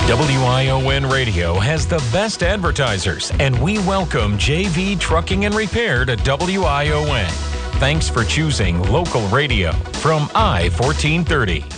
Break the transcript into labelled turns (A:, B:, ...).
A: WION Radio has the best advertisers, and we welcome JV Trucking and Repair to WION. Thanks for choosing local radio from I-1430.